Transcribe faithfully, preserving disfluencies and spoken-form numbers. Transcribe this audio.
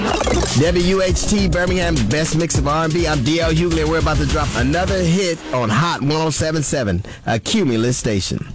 W H T Birmingham's best mix of R and B. I'm D L Hughley, and we're about to drop another hit on Hot one oh seven point seven, a Cumulus station.